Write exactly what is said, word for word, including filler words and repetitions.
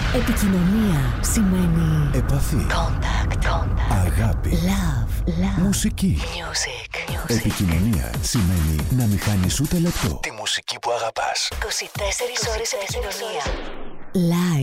Επικοινωνία σημαίνει επαφή. Contact. Contact. Αγάπη. Love. Love. Μουσική. Music. Music. Επικοινωνία σημαίνει να μην χάνεις ούτε λεπτό τη μουσική που αγαπάς. είκοσι τέσσερις ώρες επικοινωνία. Live.